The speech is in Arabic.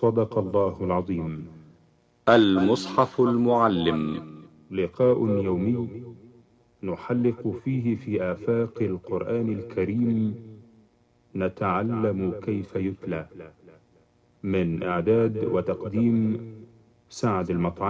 صدق الله العظيم. المصحف المعلم، لقاء يومي نحلق فيه في آفاق القرآن الكريم، نتعلم كيف يتلى. من إعداد وتقديم سعد المطعم.